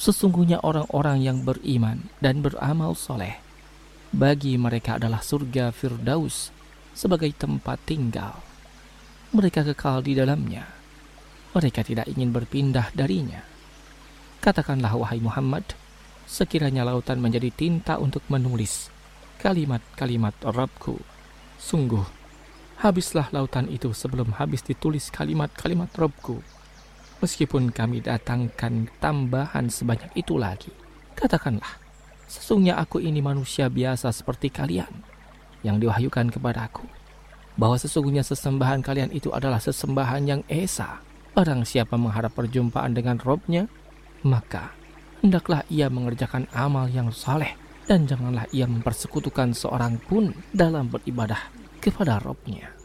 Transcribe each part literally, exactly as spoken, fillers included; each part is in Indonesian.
Sesungguhnya orang-orang yang beriman dan beramal soleh, bagi mereka adalah surga Firdaus sebagai tempat tinggal. Mereka kekal di dalamnya. Mereka tidak ingin berpindah darinya. Katakanlah wahai Muhammad, sekiranya lautan menjadi tinta untuk menulis kalimat-kalimat Rabbku, sungguh habislah lautan itu sebelum habis ditulis kalimat-kalimat Rabbku. Meskipun kami datangkan tambahan sebanyak itu lagi, katakanlah, sesungguhnya aku ini manusia biasa seperti kalian, yang diwahyukan kepadaku, bahwa sesungguhnya sesembahan kalian itu adalah sesembahan yang esa. Barang siapa mengharap perjumpaan dengan Robnya, maka hendaklah ia mengerjakan amal yang saleh, dan janganlah ia mempersekutukan seorang pun dalam beribadah kepada Robnya.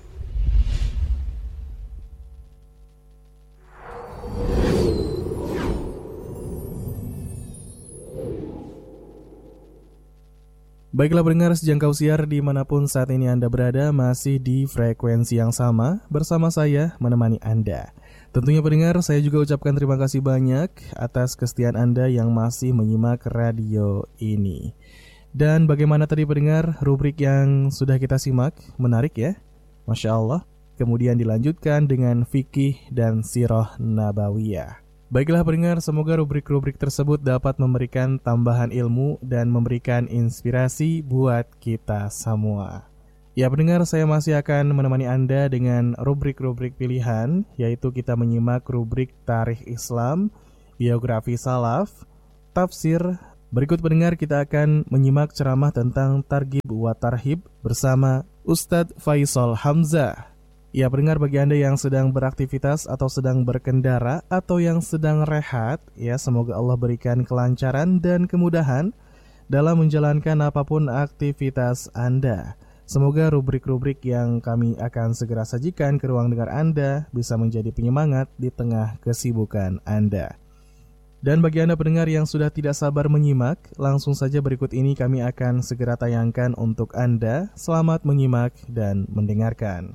Baiklah pendengar sejangkau siar dimanapun saat ini Anda berada, masih di frekuensi yang sama bersama saya menemani Anda. Tentunya pendengar, saya juga ucapkan terima kasih banyak atas kesetiaan Anda yang masih menyimak radio ini. Dan bagaimana tadi pendengar, rubrik yang sudah kita simak, menarik ya? Masya Allah. Kemudian dilanjutkan dengan fikih dan sirah nabawiyah. Baiklah pendengar, semoga rubrik-rubrik tersebut dapat memberikan tambahan ilmu dan memberikan inspirasi buat kita semua. Ya pendengar, saya masih akan menemani Anda dengan rubrik-rubrik pilihan, yaitu kita menyimak rubrik Tarikh Islam, Biografi Salaf, Tafsir. Berikut pendengar kita akan menyimak ceramah tentang Targhib wa Tarhib bersama Ustadz Faisal Hamzah. Ya pendengar, bagi Anda yang sedang beraktivitas atau sedang berkendara atau yang sedang rehat, ya semoga Allah berikan kelancaran dan kemudahan dalam menjalankan apapun aktivitas Anda. Semoga rubrik-rubrik yang kami akan segera sajikan ke ruang dengar Anda bisa menjadi penyemangat di tengah kesibukan Anda. Dan bagi Anda pendengar yang sudah tidak sabar menyimak, langsung saja berikut ini kami akan segera tayangkan untuk Anda. Selamat menyimak dan mendengarkan.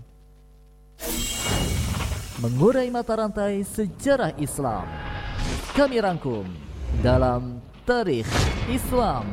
Mengurai mata rantai sejarah Islam, kami rangkum dalam Tarikh Islam.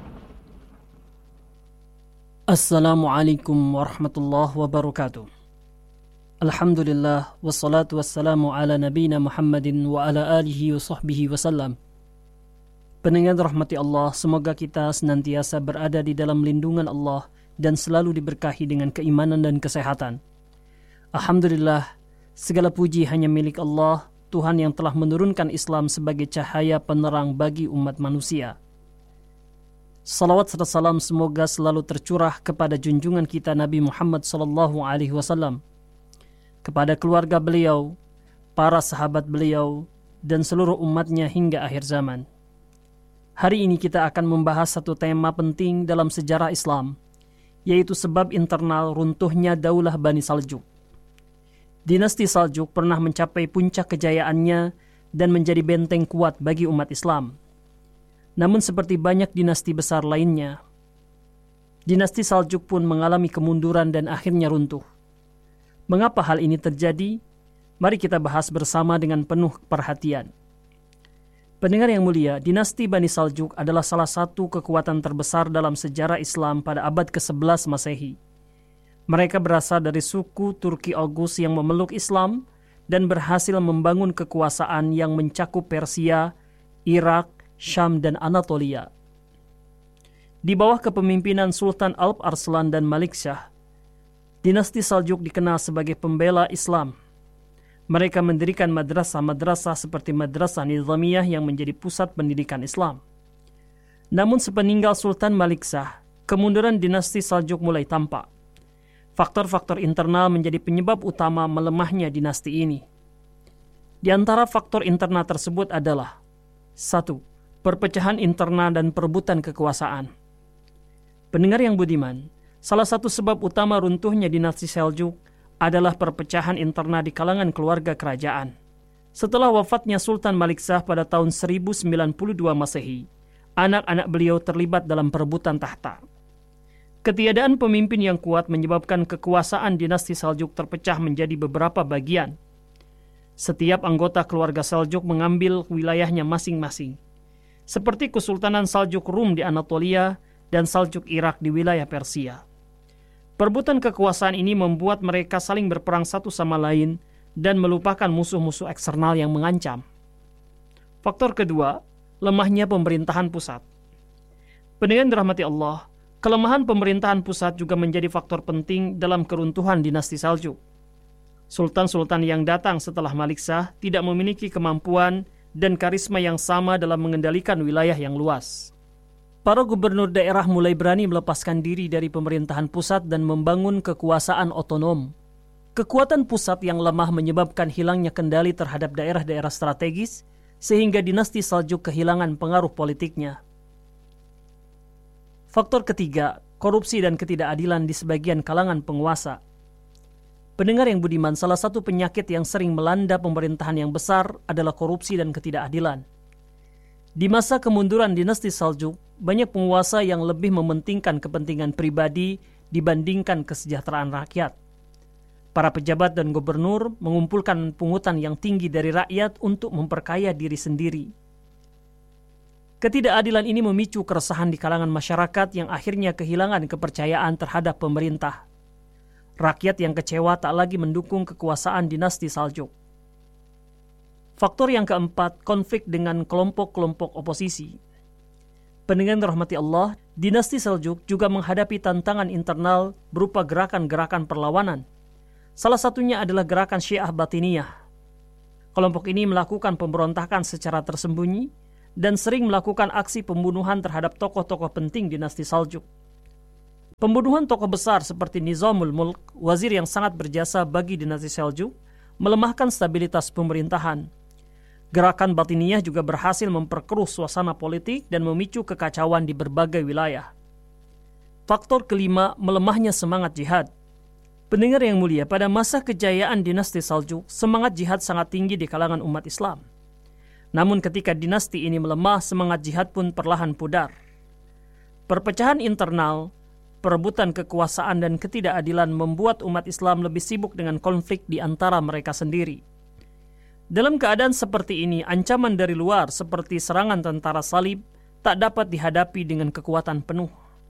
Assalamualaikum warahmatullahi wabarakatuh. Alhamdulillah, wassalatu wassalamu ala nabina Muhammadin wa ala alihi wa sahbihi wasallam. Pendengar rahmati Allah, semoga kita senantiasa berada di dalam lindungan Allah dan selalu diberkahi dengan keimanan dan kesehatan. Alhamdulillah, segala puji hanya milik Allah, Tuhan yang telah menurunkan Islam sebagai cahaya penerang bagi umat manusia. Salawat serta salam semoga selalu tercurah kepada junjungan kita Nabi Muhammad sallallahu alaihi wasallam, kepada keluarga beliau, para sahabat beliau, dan seluruh umatnya hingga akhir zaman. Hari ini kita akan membahas satu tema penting dalam sejarah Islam, yaitu sebab internal runtuhnya Daulah Bani Saljuk. Dinasti Saljuk pernah mencapai puncak kejayaannya dan menjadi benteng kuat bagi umat Islam. Namun seperti banyak dinasti besar lainnya, dinasti Saljuk pun mengalami kemunduran dan akhirnya runtuh. Mengapa hal ini terjadi? Mari kita bahas bersama dengan penuh perhatian. Pendengar yang mulia, dinasti Bani Saljuk adalah salah satu kekuatan terbesar dalam sejarah Islam pada abad kesebelas Masehi. Mereka berasal dari suku Turki Oghuz yang memeluk Islam dan berhasil membangun kekuasaan yang mencakup Persia, Irak, Syam, dan Anatolia. Di bawah kepemimpinan Sultan Alp Arslan dan Malik Shah, dinasti Saljuk dikenal sebagai pembela Islam. Mereka mendirikan madrasah-madrasah seperti Madrasah Nizamiyah yang menjadi pusat pendidikan Islam. Namun sepeninggal Sultan Malik Shah, kemunduran dinasti Saljuk mulai tampak. Faktor-faktor internal menjadi penyebab utama melemahnya dinasti ini. Di antara faktor internal tersebut adalah satu. Perpecahan internal dan perebutan kekuasaan. Pendengar yang budiman, salah satu sebab utama runtuhnya dinasti Seljuk adalah perpecahan internal di kalangan keluarga kerajaan. Setelah wafatnya Sultan Malik Shah pada tahun seribu sembilan puluh dua Masehi, anak-anak beliau terlibat dalam perebutan tahta. Ketiadaan pemimpin yang kuat menyebabkan kekuasaan dinasti Saljuk terpecah menjadi beberapa bagian. Setiap anggota keluarga Saljuk mengambil wilayahnya masing-masing. seperti Kesultanan Saljuk Rum di Anatolia dan Saljuk Irak di wilayah Persia. Perebutan kekuasaan ini membuat mereka saling berperang satu sama lain dan melupakan musuh-musuh eksternal yang mengancam. Faktor kedua, lemahnya pemerintahan pusat. Pendengar dirahmati Allah, kelemahan pemerintahan pusat juga menjadi faktor penting dalam keruntuhan dinasti Saljuk. Sultan-sultan yang datang setelah Malik Shah tidak memiliki kemampuan dan karisma yang sama dalam mengendalikan wilayah yang luas. Para gubernur daerah mulai berani melepaskan diri dari pemerintahan pusat dan membangun kekuasaan otonom. Kekuatan pusat yang lemah menyebabkan hilangnya kendali terhadap daerah-daerah strategis, sehingga dinasti Saljuk kehilangan pengaruh politiknya. Faktor ketiga, korupsi dan ketidakadilan di sebagian kalangan penguasa. Pendengar yang budiman, salah satu penyakit yang sering melanda pemerintahan yang besar adalah korupsi dan ketidakadilan. Di masa kemunduran dinasti Saljuk, banyak penguasa yang lebih mementingkan kepentingan pribadi dibandingkan kesejahteraan rakyat. Para pejabat dan gubernur mengumpulkan pungutan yang tinggi dari rakyat untuk memperkaya diri sendiri. Ketidakadilan ini memicu keresahan di kalangan masyarakat yang akhirnya kehilangan kepercayaan terhadap pemerintah. Rakyat yang kecewa tak lagi mendukung kekuasaan dinasti Saljuk. Faktor yang keempat, konflik dengan kelompok-kelompok oposisi. Pendengar dirahmati Allah, dinasti Saljuk juga menghadapi tantangan internal berupa gerakan-gerakan perlawanan. Salah satunya adalah gerakan Syiah Batiniyah. Kelompok ini melakukan pemberontakan secara tersembunyi dan sering melakukan aksi pembunuhan terhadap tokoh-tokoh penting dinasti Saljuk. Pembunuhan tokoh besar seperti Nizamul Mulk, wazir yang sangat berjasa bagi dinasti Saljuk, melemahkan stabilitas pemerintahan. Gerakan Batiniyah juga berhasil memperkeruh suasana politik dan memicu kekacauan di berbagai wilayah. Faktor kelima, melemahnya semangat jihad. Pendengar yang mulia, pada masa kejayaan dinasti Saljuk, semangat jihad sangat tinggi di kalangan umat Islam. Namun ketika dinasti ini melemah, semangat jihad pun perlahan pudar. Perpecahan internal, perebutan kekuasaan dan ketidakadilan membuat umat Islam lebih sibuk dengan konflik di antara mereka sendiri. Dalam keadaan seperti ini, ancaman dari luar seperti serangan tentara salib tak dapat dihadapi dengan kekuatan penuh.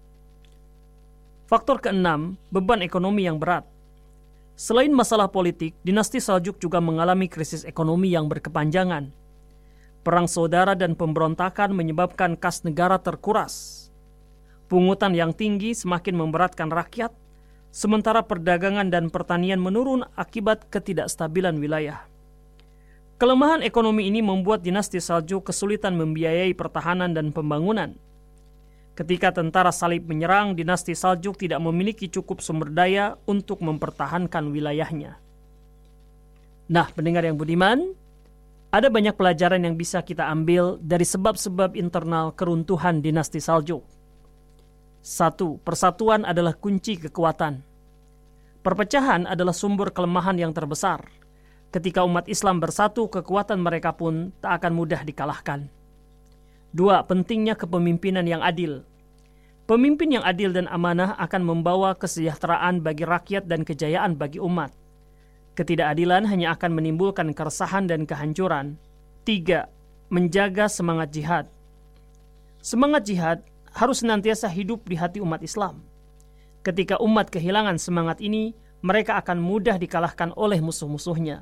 Faktor keenam, beban ekonomi yang berat. Selain masalah politik, dinasti Saljuk juga mengalami krisis ekonomi yang berkepanjangan. Perang saudara dan pemberontakan menyebabkan kas negara terkuras. Pungutan yang tinggi semakin memberatkan rakyat, sementara perdagangan dan pertanian menurun akibat ketidakstabilan wilayah. Kelemahan ekonomi ini membuat dinasti Saljuk kesulitan membiayai pertahanan dan pembangunan. Ketika tentara salib menyerang, dinasti Saljuk tidak memiliki cukup sumber daya untuk mempertahankan wilayahnya. Nah, pendengar yang budiman, ada banyak pelajaran yang bisa kita ambil dari sebab-sebab internal keruntuhan dinasti Saljuk. Satu, persatuan adalah kunci kekuatan. Perpecahan adalah sumber kelemahan yang terbesar. Ketika umat Islam bersatu, kekuatan mereka pun tak akan mudah dikalahkan. Dua, pentingnya kepemimpinan yang adil. Pemimpin yang adil dan amanah akan membawa kesejahteraan bagi rakyat dan kejayaan bagi umat. Ketidakadilan hanya akan menimbulkan keresahan dan kehancuran. Tiga, menjaga semangat jihad. Semangat jihad harus senantiasa hidup di hati umat Islam. Ketika umat kehilangan semangat ini, mereka akan mudah dikalahkan oleh musuh-musuhnya.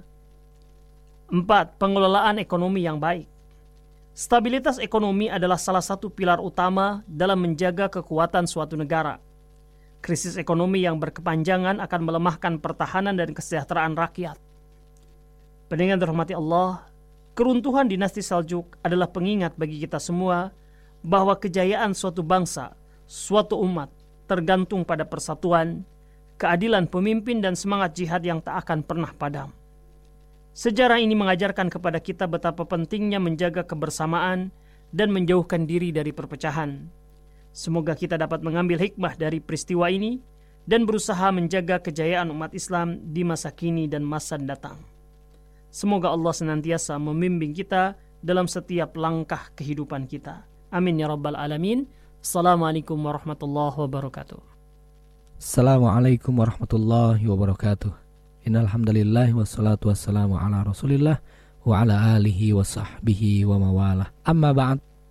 Empat, pengelolaan ekonomi yang baik. Stabilitas ekonomi adalah salah satu pilar utama dalam menjaga kekuatan suatu negara. Krisis ekonomi yang berkepanjangan akan melemahkan pertahanan dan kesejahteraan rakyat. Pendengar dirahmati Allah, keruntuhan dinasti Saljuk adalah pengingat bagi kita semua bahwa kejayaan suatu bangsa, suatu umat, tergantung pada persatuan, keadilan pemimpin dan semangat jihad yang tak akan pernah padam. Sejarah ini mengajarkan kepada kita betapa pentingnya menjaga kebersamaan dan menjauhkan diri dari perpecahan. Semoga kita dapat mengambil hikmah dari peristiwa ini dan berusaha menjaga kejayaan umat Islam di masa kini dan masa datang. Semoga Allah senantiasa membimbing kita dalam setiap langkah kehidupan kita. Amin ya rabbal alamin. Assalamualaikum warahmatullahi wabarakatuh. Assalamualaikum warahmatullahi wabarakatuh. Innal hamdalillah wassalatu wassalamu ala Rasulillah wa ala alihi wa sahbihi wa mawalah. Amma ba'd.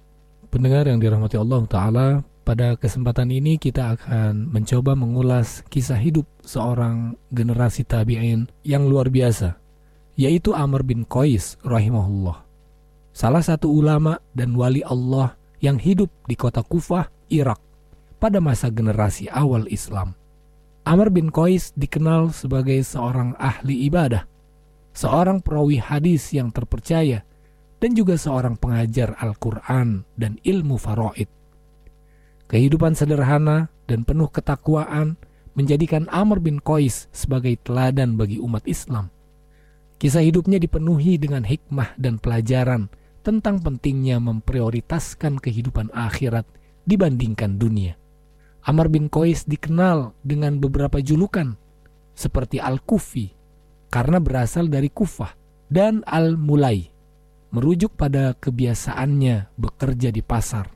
Pendengar yang dirahmati Allah Ta'ala, pada kesempatan ini kita akan mencoba mengulas kisah hidup seorang generasi tabi'in yang luar biasa, yaitu Amr bin Qais rahimahullah. Salah satu ulama dan wali Allah yang hidup di kota Kufah, Irak, pada masa generasi awal Islam. Amr bin Qais dikenal sebagai seorang ahli ibadah, seorang perawi hadis yang terpercaya, dan juga seorang pengajar Al-Quran dan ilmu faraid. Kehidupan sederhana dan penuh ketakwaan menjadikan Amr bin Qais sebagai teladan bagi umat Islam. Kisah hidupnya dipenuhi dengan hikmah dan pelajaran tentang pentingnya memprioritaskan kehidupan akhirat dibandingkan dunia. Amr bin Qais dikenal dengan beberapa julukan seperti Al-Kufi karena berasal dari Kufah, dan Al-Mulai merujuk pada kebiasaannya bekerja di pasar.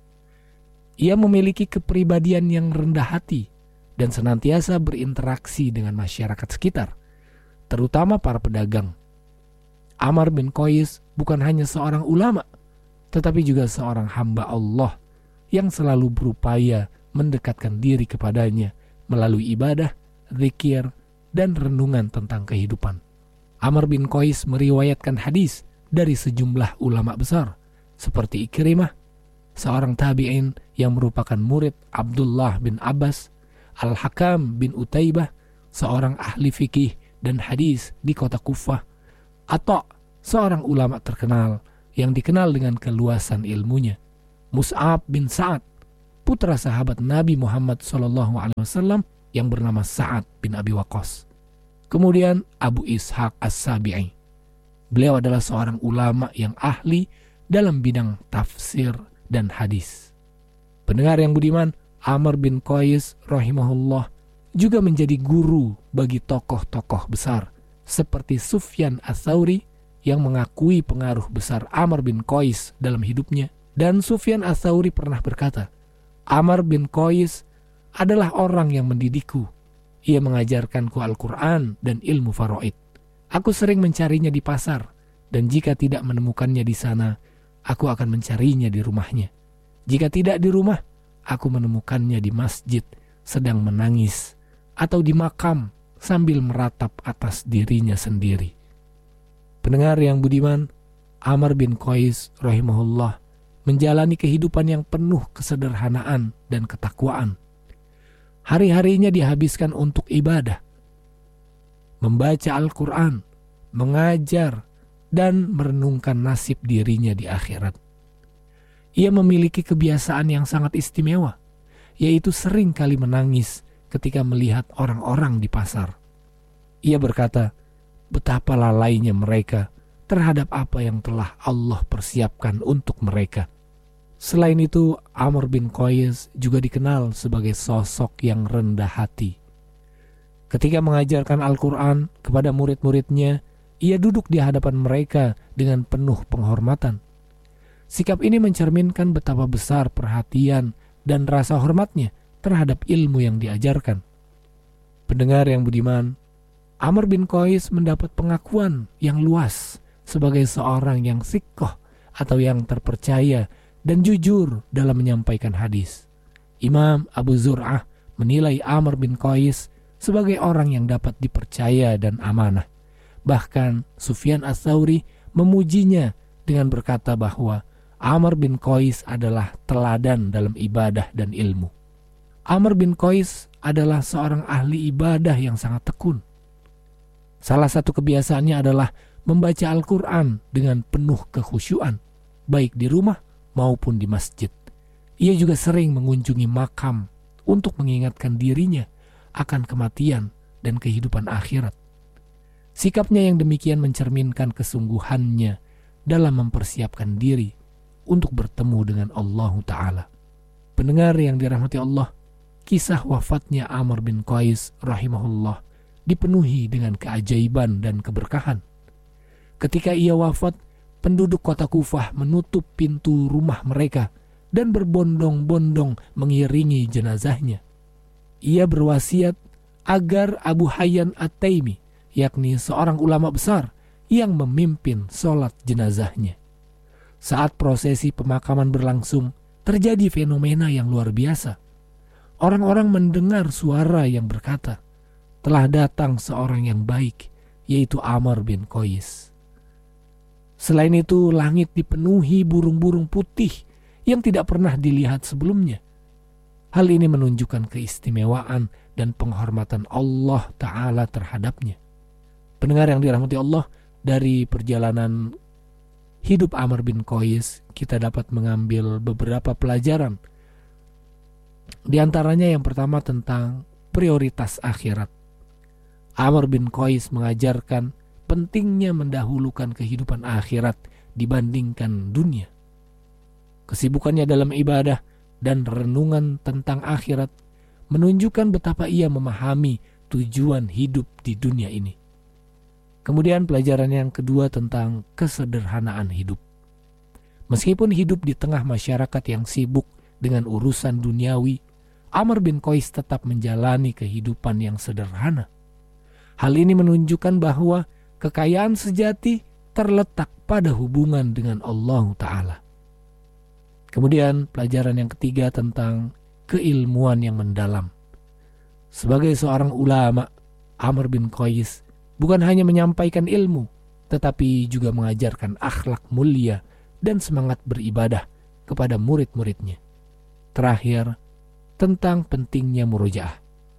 Ia memiliki kepribadian yang rendah hati dan senantiasa berinteraksi dengan masyarakat sekitar, terutama para pedagang. Amr bin Qais bukan hanya seorang ulama, tetapi juga seorang hamba Allah yang selalu berupaya mendekatkan diri kepadanya melalui ibadah, zikir, dan renungan tentang kehidupan. Amr bin Qais meriwayatkan hadis dari sejumlah ulama besar seperti Ikrimah, seorang tabi'in yang merupakan murid Abdullah bin Abbas, Al-Hakam bin Utaibah, seorang ahli fikih dan hadis di kota Kufah, atau seorang ulama terkenal yang dikenal dengan keluasan ilmunya, Mus'ab bin Sa'ad, putra sahabat Nabi Muhammad shallallahu alaihi wasallam yang bernama Sa'ad bin Abi Waqqas. Kemudian Abu Ishaq As-Sabi'i. Beliau adalah seorang ulama yang ahli dalam bidang tafsir dan hadis. Pendengar yang budiman, Amr bin Qais rahimahullah juga menjadi guru bagi tokoh-tokoh besar seperti Sufyan Ats-Tsauri yang mengakui pengaruh besar Amr bin Qais dalam hidupnya. Dan Sufyan Ats-Tsauri pernah berkata, Amr bin Qais adalah orang yang mendidikku. Ia mengajarkanku Al-Quran dan ilmu faraid. Aku sering mencarinya di pasar, dan jika tidak menemukannya di sana, aku akan mencarinya di rumahnya. Jika tidak di rumah, aku menemukannya di masjid sedang menangis, atau di makam sambil meratap atas dirinya sendiri. Pendengar yang budiman, Amr bin Qais rahimahullah menjalani kehidupan yang penuh kesederhanaan dan ketakwaan. Hari-harinya dihabiskan untuk ibadah, membaca Al-Quran, mengajar, dan merenungkan nasib dirinya di akhirat. Ia memiliki kebiasaan yang sangat istimewa, yaitu sering kali menangis ketika melihat orang-orang di pasar. Ia berkata, betapa lalainya mereka terhadap apa yang telah Allah persiapkan untuk mereka. Selain itu, Amr bin Qais juga dikenal sebagai sosok yang rendah hati. Ketika mengajarkan Al-Quran kepada murid-muridnya, ia duduk di hadapan mereka dengan penuh penghormatan. Sikap ini mencerminkan betapa besar perhatian dan rasa hormatnya terhadap ilmu yang diajarkan. Pendengar yang budiman, Amr bin Qais mendapat pengakuan yang luas sebagai seorang yang siqah atau yang terpercaya dan jujur dalam menyampaikan hadis. Imam Abu Zur'ah menilai Amr bin Qais sebagai orang yang dapat dipercaya dan amanah. Bahkan Sufyan Ats-Tsauri memujinya dengan berkata bahwa Amr bin Qais adalah teladan dalam ibadah dan ilmu. Amr bin Qais adalah seorang ahli ibadah yang sangat tekun. Salah satu kebiasaannya adalah membaca Al-Quran dengan penuh kekhusyuan, baik di rumah maupun di masjid. Ia juga sering mengunjungi makam untuk mengingatkan dirinya akan kematian dan kehidupan akhirat. Sikapnya yang demikian mencerminkan kesungguhannya dalam mempersiapkan diri untuk bertemu dengan Allah Ta'ala. Pendengar yang dirahmati Allah, kisah wafatnya Amr bin Qais rahimahullah dipenuhi dengan keajaiban dan keberkahan. Ketika ia wafat, penduduk kota Kufah menutup pintu rumah mereka dan berbondong-bondong mengiringi jenazahnya. Ia berwasiat agar Abu Hayyan At-Taimi, yakni seorang ulama besar yang memimpin sholat jenazahnya. Saat prosesi pemakaman berlangsung, terjadi fenomena yang luar biasa. Orang-orang mendengar suara yang berkata, telah datang seorang yang baik, yaitu Amr bin Qais. Selain itu, langit dipenuhi burung-burung putih yang tidak pernah dilihat sebelumnya. Hal ini menunjukkan keistimewaan dan penghormatan Allah Ta'ala terhadapnya. Pendengar yang dirahmati Allah, dari perjalanan hidup Amr bin Qais, kita dapat mengambil beberapa pelajaran. Di antaranya yang pertama tentang prioritas akhirat. Amr bin Qais mengajarkan pentingnya mendahulukan kehidupan akhirat dibandingkan dunia. Kesibukannya dalam ibadah dan renungan tentang akhirat menunjukkan betapa ia memahami tujuan hidup di dunia ini. Kemudian pelajaran yang kedua tentang kesederhanaan hidup. Meskipun hidup di tengah masyarakat yang sibuk dengan urusan duniawi, Amr bin Qais tetap menjalani kehidupan yang sederhana. Hal ini menunjukkan bahwa kekayaan sejati terletak pada hubungan dengan Allah Ta'ala. Kemudian pelajaran yang ketiga tentang keilmuan yang mendalam. Sebagai seorang ulama, Amr bin Qais bukan hanya menyampaikan ilmu, tetapi juga mengajarkan akhlak mulia dan semangat beribadah kepada murid-muridnya. Terakhir, tentang pentingnya murojaah.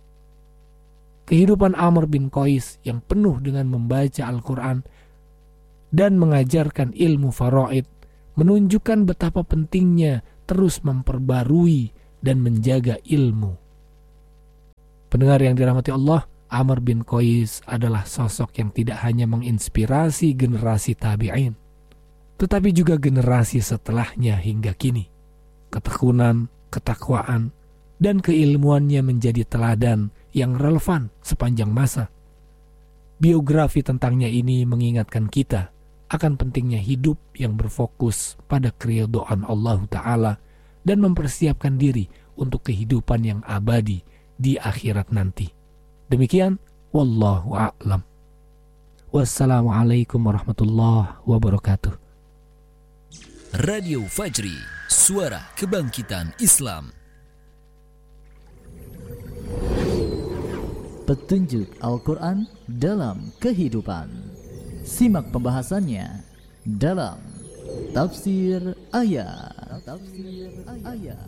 Kehidupan Amr bin Qais yang penuh dengan membaca Al-Quran dan mengajarkan ilmu faraid menunjukkan betapa pentingnya terus memperbarui dan menjaga ilmu. Pendengar yang dirahmati Allah, Amr bin Qais adalah sosok yang tidak hanya menginspirasi generasi tabi'in, tetapi juga generasi setelahnya hingga kini. Ketekunan, ketakwaan, dan keilmuannya menjadi teladan yang relevan sepanjang masa. Biografi tentangnya ini mengingatkan kita akan pentingnya hidup yang berfokus pada keridhaan Allah Ta'ala dan mempersiapkan diri untuk kehidupan yang abadi di akhirat nanti. Demikian, wallahu a'lam. Wassalamualaikum warahmatullahi wabarakatuh. Radio Fajri, suara kebangkitan Islam. Petunjuk Al-Quran dalam kehidupan. Simak pembahasannya dalam Tafsir Ayat. Tafsir Ayat.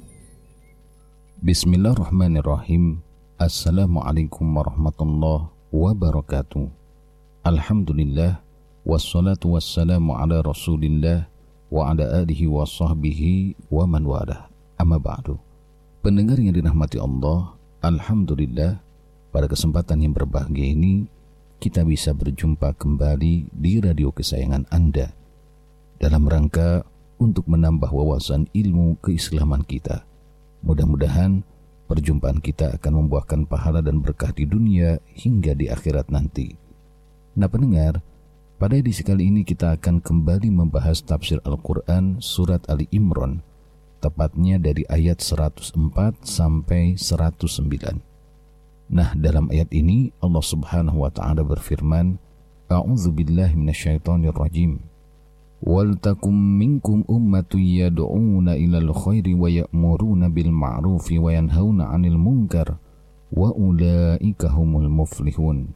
Bismillahirrahmanirrahim. Assalamualaikum warahmatullahi wabarakatuh. Alhamdulillah, wassalatu wassalamu ala rasulillah wa ala alihi wa sahbihi wa man walah. Amma ba'du. Pendengar yang dirahmati Allah, alhamdulillah, pada kesempatan yang berbahagia ini kita bisa berjumpa kembali di radio kesayangan Anda dalam rangka untuk menambah wawasan ilmu keislaman kita. Mudah-mudahan perjumpaan kita akan membuahkan pahala dan berkah di dunia hingga di akhirat nanti. Nah pendengar, pada edisi kali ini kita akan kembali membahas tafsir Al-Quran surat Ali Imran, tepatnya dari ayat seratus empat sampai seratus sembilan. Nah, dalam ayat ini Allah Subhanahu wa taala berfirman, A'udzu billahi minasyaitonir rajim. Wal takum minkum ummatun yad'una ilal khairi wa ya'muruna bil ma'rufi wa yanhauna 'anil munkar wa ulaika humul muflihun.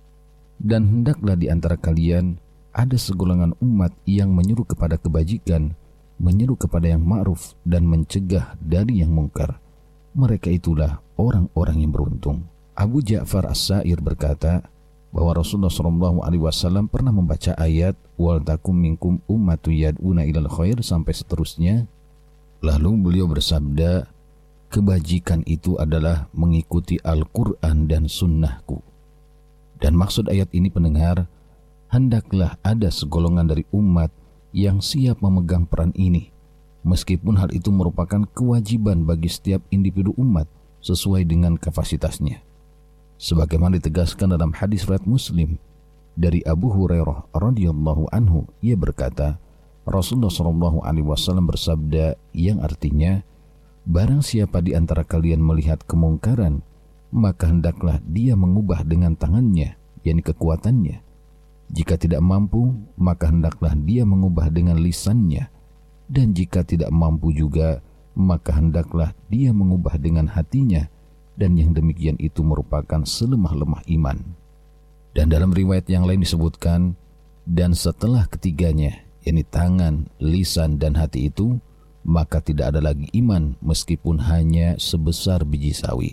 Dan hendaklah di antara kalian ada segolongan umat yang menyeru kepada kebajikan, menyeru kepada yang ma'ruf dan mencegah dari yang mungkar. Mereka itulah orang-orang yang beruntung. Abu Ja'far As-Sa'ir berkata bahwa Rasulullah shallallahu alaihi wasallam pernah membaca ayat wal takum minkum ummatu yad'una ilal khair sampai seterusnya. Lalu beliau bersabda, kebajikan itu adalah mengikuti Al-Quran dan sunnahku. Dan maksud ayat ini pendengar, hendaklah ada segolongan dari umat yang siap memegang peran ini, meskipun hal itu merupakan kewajiban bagi setiap individu umat sesuai dengan kapasitasnya. Sebagaimana ditegaskan dalam hadis riwayat Muslim dari Abu Hurairah radhiyallahu anhu, ia berkata, Rasulullah shallallahu alaihi wasallam bersabda yang artinya, barang siapa di antara kalian melihat kemungkaran, maka hendaklah dia mengubah dengan tangannya, yakni kekuatannya. Jika tidak mampu, maka hendaklah dia mengubah dengan lisannya, dan jika tidak mampu juga, maka hendaklah dia mengubah dengan hatinya, dan yang demikian itu merupakan selemah-lemah iman. Dan dalam riwayat yang lain disebutkan, dan setelah ketiganya, yakni tangan, lisan, dan hati itu, maka tidak ada lagi iman meskipun hanya sebesar biji sawi.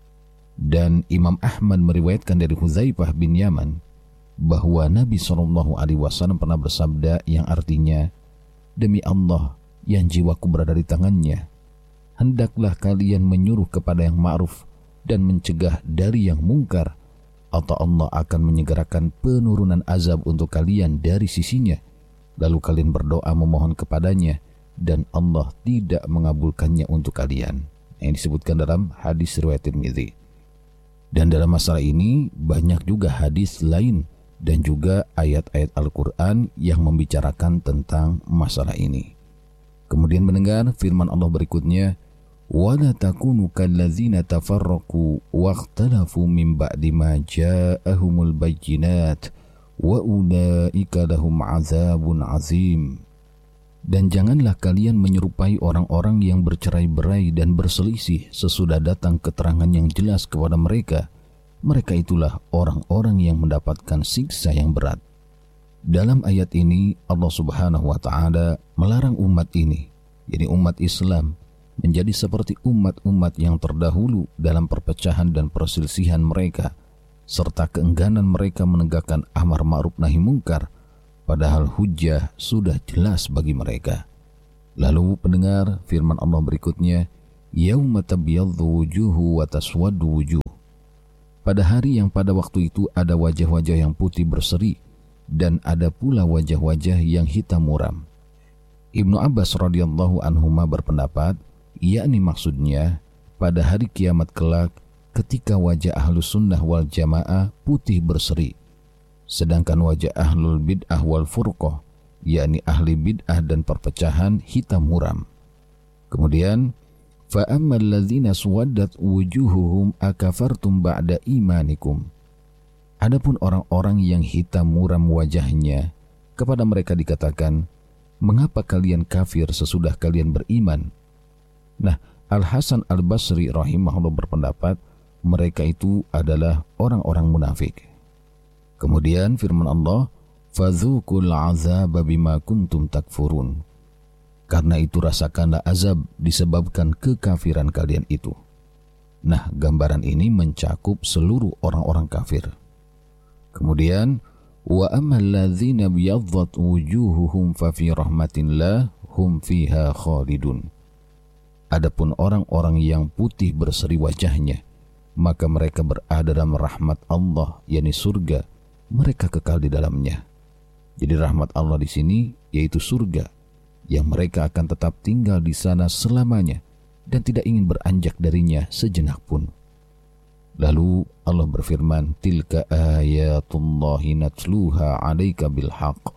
Dan Imam Ahmad meriwayatkan dari Hudzaifah bin Yaman bahwa Nabi shallallahu alaihi wasallam pernah bersabda yang artinya, demi Allah yang jiwaku berada di tangannya, hendaklah kalian menyuruh kepada yang ma'ruf dan mencegah dari yang mungkar, atau Allah akan menyegerakan penurunan azab untuk kalian dari sisinya, lalu kalian berdoa memohon kepadanya, dan Allah tidak mengabulkannya untuk kalian. Yang disebutkan dalam hadis riwayat Tirmidzi. Dan dalam masalah ini banyak juga hadis lain dan juga ayat-ayat Al-Quran yang membicarakan tentang masalah ini. Kemudian mendengar firman Allah berikutnya, وَلَا تَكُونُوا كَالَّذِينَ تَفَرَّقُوا وَاخْتَلَفُوا مِنْ بَعْدِ مَا جَاءَهُمُ الْبَيِّنَاتُ وَأُولَئِكَ لَهُمْ عَذَابٌ عَظِيمٌ. Dan janganlah kalian menyerupai orang-orang yang bercerai-berai dan berselisih sesudah datang keterangan yang jelas kepada mereka. Mereka itulah orang-orang yang mendapatkan siksa yang berat. Dalam ayat ini Allah Subhanahu wa taala melarang umat ini, yakni umat Islam, menjadi seperti umat-umat yang terdahulu dalam perpecahan dan perselisihan mereka, serta keengganan mereka menegakkan amar ma'ruf nahi mungkar, padahal hujjah sudah jelas bagi mereka. Lalu pendengar firman Allah berikutnya, yauma tabyaddu wujuhu wa taswaddu wujuh. Pada hari yang pada waktu itu ada wajah-wajah yang putih berseri dan ada pula wajah-wajah yang hitam muram. Ibnu Abbas radhiyallahu anhuma berpendapat, yakni maksudnya pada hari kiamat kelak ketika wajah ahlus sunnah wal jamaah putih berseri, sedangkan wajah ahlul bid'ah wal furqah, yakni ahli bid'ah dan perpecahan, hitam muram. Kemudian, فَأَمَّا الَّذِينَ سُوَدَّتْ وُجُوهُهُمْ أَكَفَرْتُمْ بَعْدَ إِيمَانِكُمْ. Adapun orang-orang yang hitam muram wajahnya, kepada mereka dikatakan, mengapa kalian kafir sesudah kalian beriman? Nah, Al-Hasan Al-Basri rahimahullah berpendapat, mereka itu adalah orang-orang munafik. Kemudian firman Allah, فَذُوقُوا الْعَذَابَ بِمَا كُنْتُمْ تَكْفُرُونَ. Karena itu rasakanlah azab disebabkan kekafiran kalian itu. Nah, gambaran ini mencakup seluruh orang-orang kafir. Kemudian, وَأَمَّا الَّذِينَ بِيَضَّتْ وُجُوهُهُمْ فَفِي رَحْمَةِ اللَّهِ هُمْ فِيهَا خَالِدُونَ. Adapun orang-orang yang putih berseri wajahnya, maka mereka berada dalam rahmat Allah, yakni surga, mereka kekal di dalamnya. Jadi rahmat Allah di sini yaitu surga, yang mereka akan tetap tinggal di sana selamanya dan tidak ingin beranjak darinya sejenak pun. Lalu Allah berfirman, tilka ayatullahi natluha 'alaika bil haqq.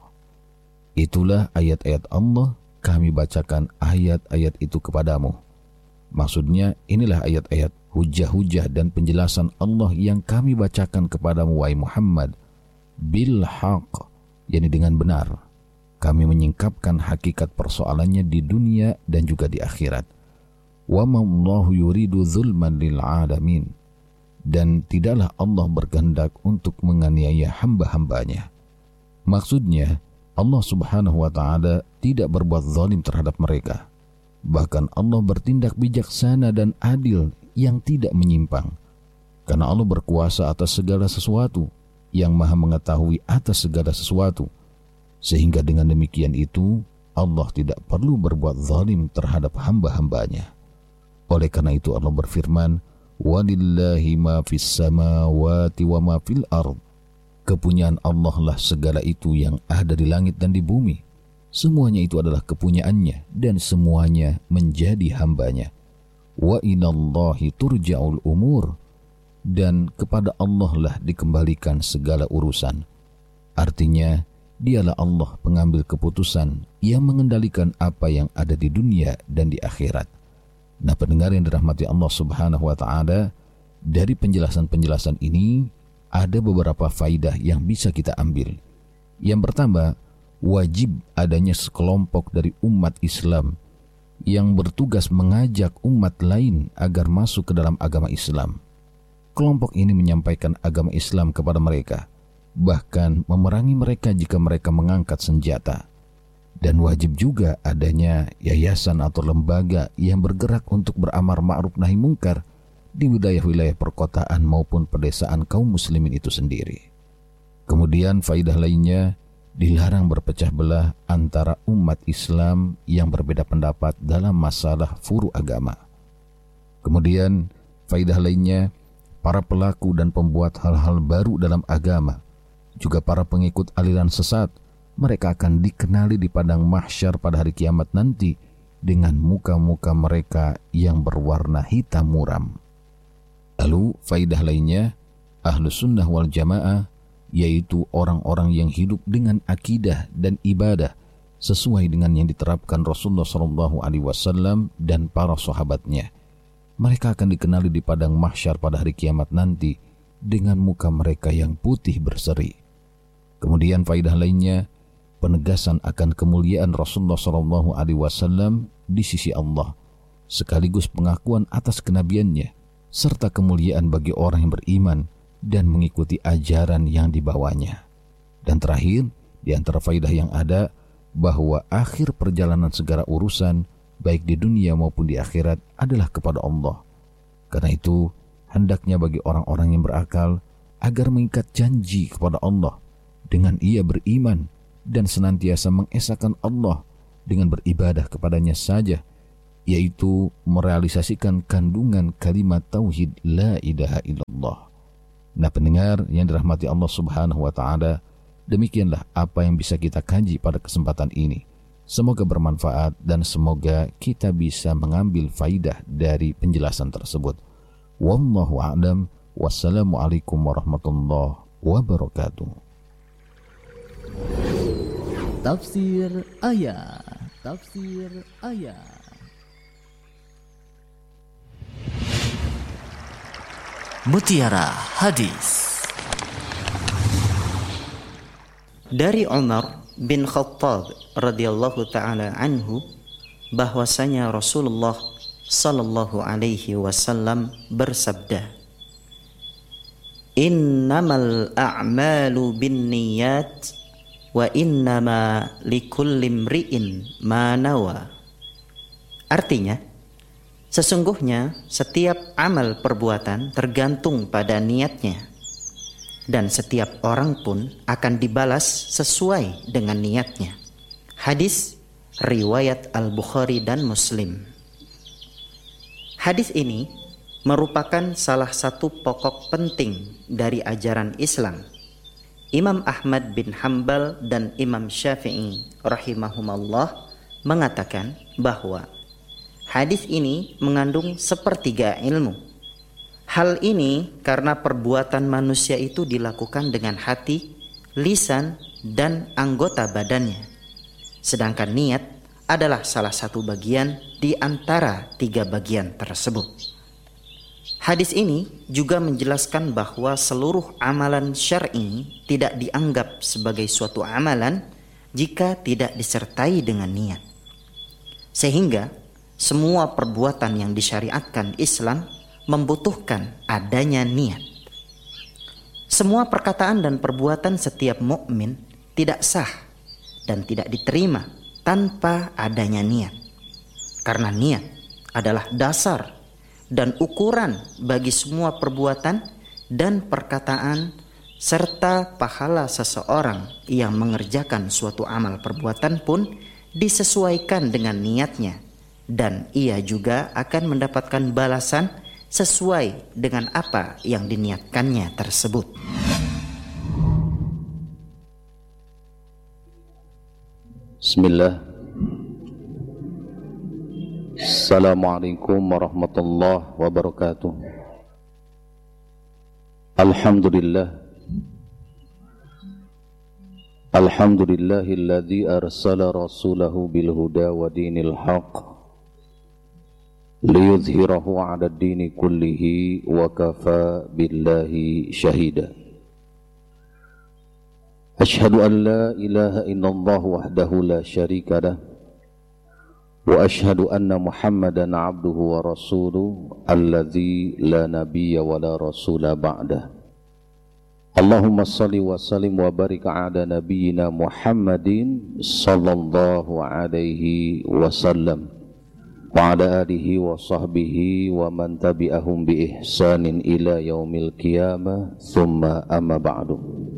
Itulah ayat-ayat Allah, kami bacakan ayat-ayat itu kepadamu. Maksudnya inilah ayat-ayat hujah-hujah dan penjelasan Allah yang kami bacakan kepadamu wahai Muhammad bil haqq, yakni dengan benar. Kami menyingkapkan hakikat persoalannya di dunia dan juga di akhirat. Wa ma Allahu yuridu zulman lil alamin. Dan tidaklah Allah berkehendak untuk menganiaya hamba-hambanya. Maksudnya, Allah Subhanahu wa taala tidak berbuat zalim terhadap mereka. Bahkan Allah bertindak bijaksana dan adil yang tidak menyimpang. Karena Allah berkuasa atas segala sesuatu, yang maha mengetahui atas segala sesuatu. Sehingga dengan demikian itu, Allah tidak perlu berbuat zalim terhadap hamba-hambanya. Oleh karena itu Allah berfirman, وَلِلَّهِ مَا فِي السَّمَاوَاتِ وَمَا فِي الْأَرْضِ. Kepunyaan Allah lah segala itu yang ada di langit dan di bumi. Semuanya itu adalah kepunyaannya dan semuanya menjadi hambanya. وَإِلَى اللَّهِ تُرْجَعُ الْأُمُورِ. Dan kepada Allah lah dikembalikan segala urusan. Artinya, dialah Allah pengambil keputusan yang mengendalikan apa yang ada di dunia dan di akhirat. Nah, pendengar yang dirahmati Allah Subhanahu wa taala, dari penjelasan-penjelasan ini ada beberapa faidah yang bisa kita ambil. Yang pertama, wajib adanya sekelompok dari umat Islam yang bertugas mengajak umat lain agar masuk ke dalam agama Islam. Kelompok ini menyampaikan agama Islam kepada mereka, bahkan memerangi mereka jika mereka mengangkat senjata. Dan wajib juga adanya yayasan atau lembaga yang bergerak untuk beramar ma'ruf nahi mungkar di wilayah-wilayah perkotaan maupun pedesaan kaum muslimin itu sendiri. Kemudian faidah lainnya, dilarang berpecah belah antara umat Islam yang berbeda pendapat dalam masalah furu agama. Kemudian faidah lainnya, para pelaku dan pembuat hal-hal baru dalam agama, juga para pengikut aliran sesat, mereka akan dikenali di padang mahsyar pada hari kiamat nanti dengan muka-muka mereka yang berwarna hitam muram. Lalu faidah lainnya, Ahlus Sunnah wal Jamaah, yaitu orang-orang yang hidup dengan akidah dan ibadah sesuai dengan yang diterapkan Rasulullah shallallahu alaihi wasallam dan para sahabatnya. Mereka akan dikenali di padang mahsyar pada hari kiamat nanti dengan muka mereka yang putih berseri. Kemudian faidah lainnya, penegasan akan kemuliaan Rasulullah shallallahu alaihi wasallam di sisi Allah, sekaligus pengakuan atas kenabiannya, serta kemuliaan bagi orang yang beriman dan mengikuti ajaran yang dibawanya. Dan terakhir, di antara faidah yang ada, bahwa akhir perjalanan segala urusan, baik di dunia maupun di akhirat, adalah kepada Allah. Karena itu, hendaknya bagi orang-orang yang berakal agar mengikat janji kepada Allah dengan ia beriman dan senantiasa mengesahkan Allah dengan beribadah kepadanya saja, yaitu merealisasikan kandungan kalimat tauhid la ilaha illallah. Nah pendengar yang dirahmati Allah subhanahu wa ta'ala, demikianlah apa yang bisa kita kaji pada kesempatan ini. Semoga bermanfaat dan semoga kita bisa mengambil faidah dari penjelasan tersebut. Wallahu a'lam. Wassalamualaikum warahmatullahi wabarakatuh. Tafsir ayat. Tafsir ayat. Mutiara Hadis. Dari Umar bin Khattab radhiyallahu taala anhu bahwasanya Rasulullah sallallahu alaihi wasallam bersabda, "Innamal a'malu binniyat wa innama likulli imri'in ma nawa." Artinya, sesungguhnya setiap amal perbuatan tergantung pada niatnya, dan setiap orang pun akan dibalas sesuai dengan niatnya. Hadis riwayat Al-Bukhari dan Muslim. Hadis ini merupakan salah satu pokok penting dari ajaran Islam. Imam Ahmad bin Hanbal dan Imam Syafi'i rahimahumallah mengatakan bahwa hadis ini mengandung sepertiga ilmu. Hal ini karena perbuatan manusia itu dilakukan dengan hati, lisan, dan anggota badannya. Sedangkan niat adalah salah satu bagian di antara tiga bagian tersebut. Hadis ini juga menjelaskan bahwa seluruh amalan syar'i tidak dianggap sebagai suatu amalan jika tidak disertai dengan niat. Sehingga semua perbuatan yang disyariatkan Islam membutuhkan adanya niat. Semua perkataan dan perbuatan setiap mukmin tidak sah dan tidak diterima tanpa adanya niat. Karena niat adalah dasar dan ukuran bagi semua perbuatan dan perkataan serta pahala seseorang yang mengerjakan suatu amal perbuatan pun disesuaikan dengan niatnya, dan ia juga akan mendapatkan balasan sesuai dengan apa yang diniatkannya tersebut. Bismillah. Assalamualaikum warahmatullahi wabarakatuh. Alhamdulillah. Alhamdulillahilladzi arsala rasulahu bil huda wa dinil haqq liyudhhirahu 'ala ad-dini kullihi wa kafa billahi syahida. أشهد أن لا إله إلا الله وحده لا شريك له وأشهد أن محمدا عبده ورسوله الذي لا نبي ولا رسول بعده اللهم صل وسلم وبارك على نبينا محمد صلى الله عليه وسلم وعلى آله وصحبه ومن تبعهم بإحسان إلى يوم القيامة ثم أما بعد.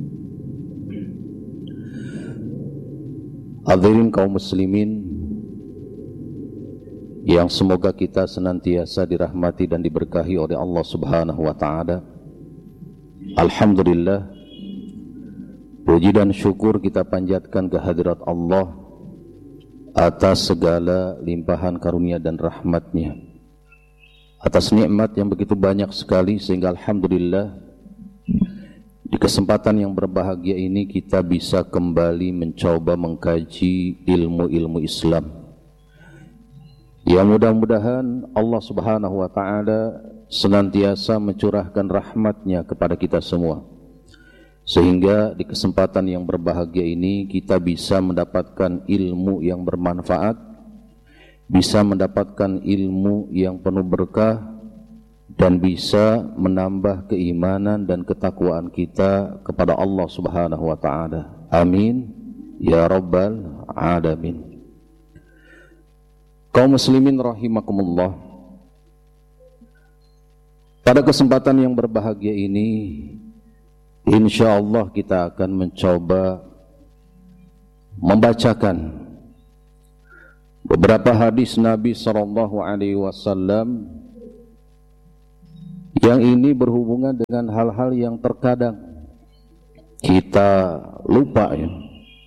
Hadirin kaum muslimin yang semoga kita senantiasa dirahmati dan diberkahi oleh Allah Subhanahu wa taala. Alhamdulillah, puji dan syukur kita panjatkan kehadirat Allah atas segala limpahan karunia dan rahmat-Nya, atas nikmat yang begitu banyak sekali, sehingga alhamdulillah di kesempatan yang berbahagia ini kita bisa kembali mencoba mengkaji ilmu-ilmu Islam. Ya, mudah-mudahan Allah Subhanahu wa taala senantiasa mencurahkan rahmat-Nya kepada kita semua, sehingga di kesempatan yang berbahagia ini kita bisa mendapatkan ilmu yang bermanfaat, bisa mendapatkan ilmu yang penuh berkah, dan bisa menambah keimanan dan ketakwaan kita kepada Allah Subhanahu wa taala. Amin ya rabbal alamin. Kaum muslimin rahimakumullah, pada kesempatan yang berbahagia ini insyaallah kita akan mencoba membacakan beberapa hadis Nabi sallallahu alaihi wasallam yang ini berhubungan dengan hal-hal yang terkadang kita lupa, ya,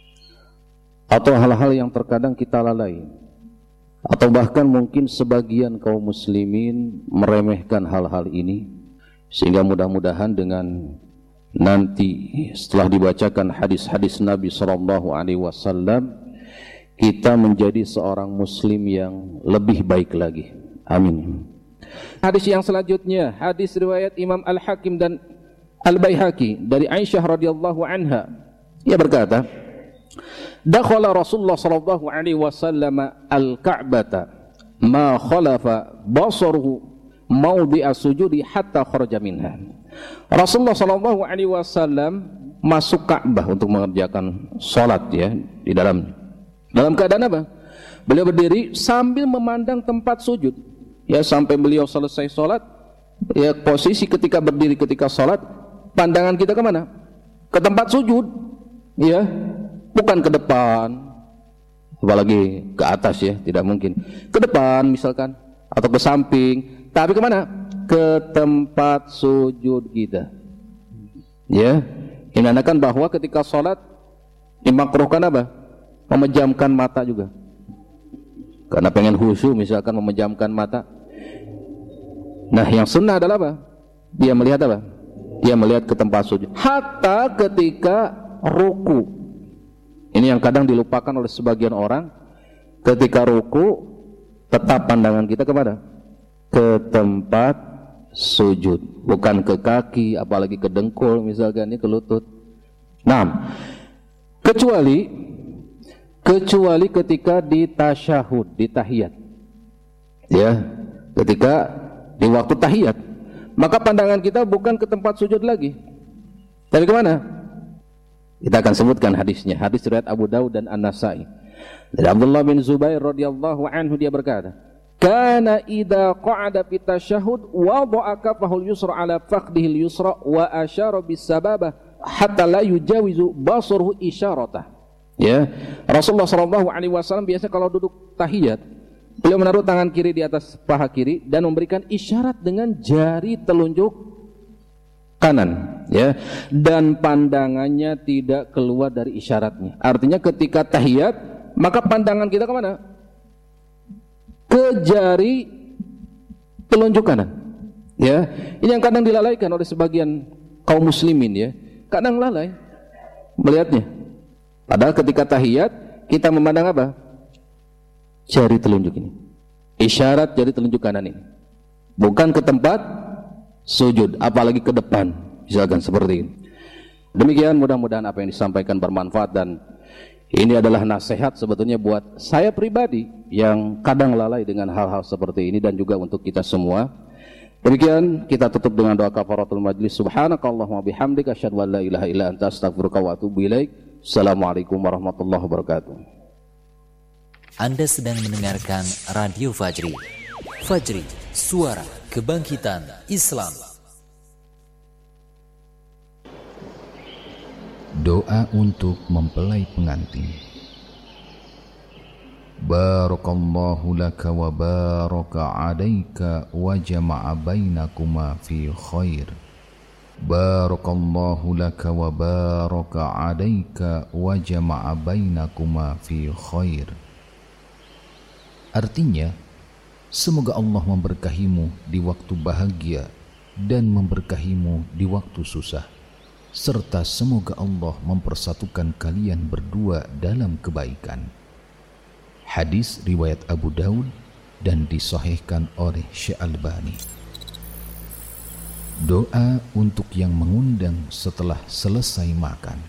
atau hal-hal yang terkadang kita lalai, atau bahkan mungkin sebagian kaum muslimin meremehkan hal-hal ini, sehingga mudah-mudahan dengan nanti setelah dibacakan hadis-hadis Nabi sallallahu alaihi wasallam kita menjadi seorang muslim yang lebih baik lagi. Amin. Hadis yang selanjutnya, hadis riwayat Imam Al-Hakim dan Al-Baihaqi dari Aisyah radhiyallahu anha. Ia berkata, dakhala Rasulullah sallallahu alaihi wasallam al-Ka'bata ma khalafa basaruhu mawdi'a sujudi hatta kharaja minha. Rasulullah sallallahu alaihi wasallam masuk Ka'bah untuk mengerjakan salat, ya, di dalamnya. Dalam keadaan apa? Beliau berdiri sambil memandang tempat sujud. Ya, sampai beliau selesai sholat, ya, posisi ketika berdiri ketika sholat, pandangan kita kemana? Ke tempat sujud, ya, bukan ke depan, apalagi ke atas, ya, tidak mungkin. Ke depan misalkan, atau ke samping, tapi kemana? Ke tempat sujud kita. Ya, ini menandakan bahwa ketika sholat dimakruhkan apa? Memejamkan mata juga. Karena pengen khusyuk misalkan memejamkan mata. Nah, yang sunnah adalah apa? Dia melihat apa? Dia melihat ke tempat sujud. Hatta ketika ruku. Ini yang kadang dilupakan oleh sebagian orang. Ketika ruku, tetap pandangan kita kemana? Ke tempat sujud, bukan ke kaki, apalagi ke dengkul misalkan, ini ke lutut. Nah, kecuali kecuali ketika di tasyahud, di tahiyat. Ya, ketika di waktu tahiyat, maka pandangan kita bukan ke tempat sujud lagi, tapi kemana? Kita akan sebutkan hadisnya. Hadis riwayat Abu Daud dan An-Nasai. Dari Abdullah bin Zubair radhiyallahu anhu, dia berkata, kana idza qa'ada fi tasyahhud wada'a kafahu al-yusra ala faqdihi al-yusra wa asyara bis sababa hatta la yujawizu basaruhu isyarata. Ya, Rasulullah sallallahu alaihi wasallam biasa kalau duduk tahiyat, beliau menaruh tangan kiri di atas paha kiri dan memberikan isyarat dengan jari telunjuk kanan, ya, dan pandangannya tidak keluar dari isyaratnya. Artinya ketika tahiyat, maka pandangan kita kemana? Ke jari telunjuk kanan. Ya, ini yang kadang dilalaikan oleh sebagian kaum muslimin, ya. Kadang lalai melihatnya. Padahal ketika tahiyat kita memandang apa? Jari telunjuk ini. Isyarat jari telunjuk kanan ini. Bukan ke tempat sujud, apalagi ke depan, misalkan seperti ini. Demikian, mudah-mudahan apa yang disampaikan bermanfaat, dan ini adalah nasihat sebetulnya buat saya pribadi yang kadang lalai dengan hal-hal seperti ini, dan juga untuk kita semua. Demikian, kita tutup dengan doa kafaratul majlis. Subhanakallahumma bihamdika asyhadu an la ilaha illa anta astaghfiruka wa atubu ilaik. Assalamualaikum warahmatullahi wabarakatuh. Anda sedang mendengarkan Radio Fajri. Fajri, suara kebangkitan Islam. Doa untuk mempelai pengantin. Barakallahu laka wa baraka alaika wa jama'a bainakuma fi khair. Barakallahu laka wa baraka alaika wa jama'a bainakuma fi khair. Artinya, semoga Allah memberkahimu di waktu bahagia dan memberkahimu di waktu susah, serta semoga Allah mempersatukan kalian berdua dalam kebaikan. Hadis riwayat Abu Daud dan disahihkan oleh Syekh Albani. Doa untuk yang mengundang setelah selesai makan.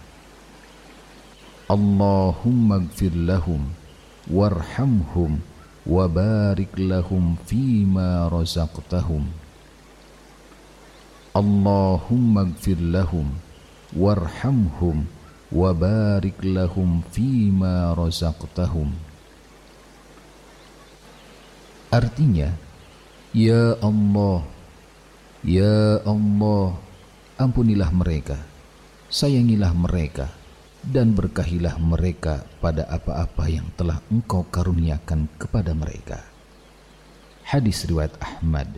Allahumma gfir lahum warhamhum wa barik lahum fima razaqtahum. Allahumma gfir lahum warhamhum wa barik lahum fima razaqtahum. Artinya, ya Allah, ya Allah, ampunilah mereka, sayangilah mereka, dan berkahilah mereka pada apa-apa yang telah Engkau karuniakan kepada mereka. Hadis riwayat Ahmad.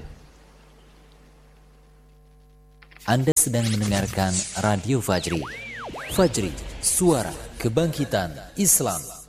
Anda sedang mendengarkan Radio Fajri. Fajri, suara kebangkitan Islam.